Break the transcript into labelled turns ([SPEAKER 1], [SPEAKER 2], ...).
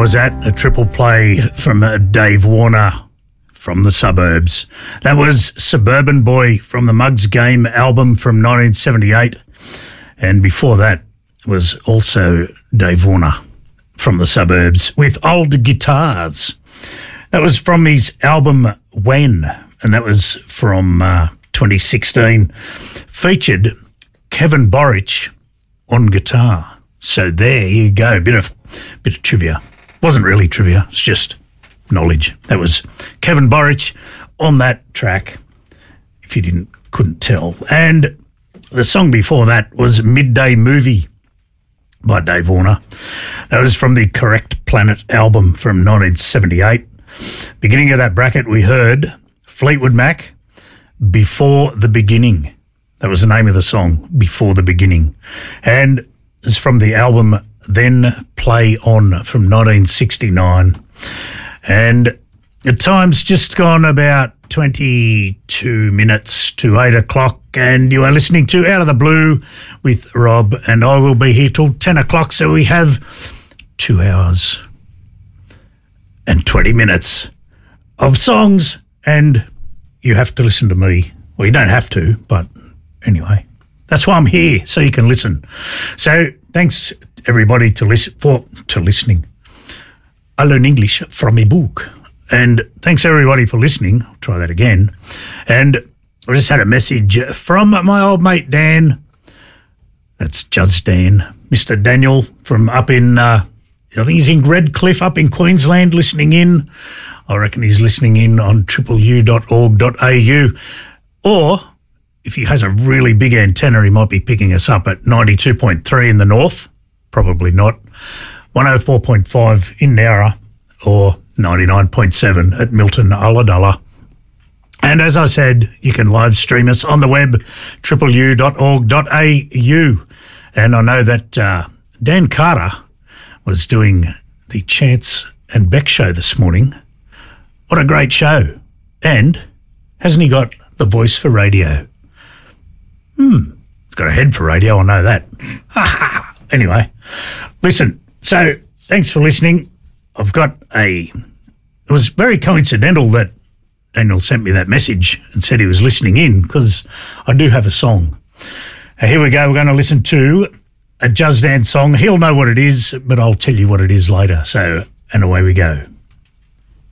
[SPEAKER 1] was that? A triple play from Dave Warner from the Suburbs. That was Suburban Boy from the Mugs Game album from 1978. And before that was also Dave Warner from the Suburbs with Old Guitars. That was from his album When, and that was from 2016. Featured Kevin Borich on guitar. So there you go, bit of trivia. Wasn't really trivia, it's just knowledge. That was Kevin Borich on that track, if you couldn't tell. And the song before that was Midday Movie by Dave Warner. That was from the Correct Planet album from 1978. Beginning of that bracket, we heard Fleetwood Mac, Before the Beginning. That was the name of the song, Before the Beginning. And it's from the album Then Play On from 1969. And the time's just gone about 22 minutes to 8 o'clock, and you are listening to Out of the Blue with Rob, and I will be here till 10 o'clock, so we have 2 hours and 20 minutes of songs, and you have to listen to me. Well, you don't have to, but anyway, that's why I'm here, so you can listen. So thanks everybody to listening. I learn English from a book. And thanks everybody for listening. I'll try that again. And I just had a message from my old mate Dan. That's Just Dan. Mr. Daniel from up in, I think he's in Redcliffe up in Queensland listening in. I reckon he's listening in on tripleu.org.au. Or if he has a really big antenna, he might be picking us up at 92.3 in the north. Probably not. 104.5 in Nowra, or 99.7 at Milton Ulladulla. And as I said, you can live stream us on the web, tripleu.org.au. And I know that Dan Carter was doing the Chance and Beck show this morning. What a great show. And hasn't he got the voice for radio? He's got a head for radio, I know that. Anyway, listen, so thanks for listening. It was very coincidental that Daniel sent me that message and said he was listening in, because I do have a song. Here we go. We're going to listen to a Just Dan song. He'll know what it is, but I'll tell you what it is later. So, and away we go.